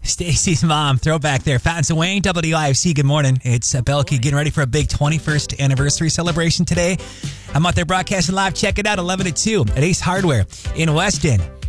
Stacy's mom, throwback there. Fountains and Wayne, WIFC, good morning. It's Belkey getting ready for a big 21st anniversary celebration today. I'm out there broadcasting live. Check it out, 11 to 2 at Ace Hardware in Weston.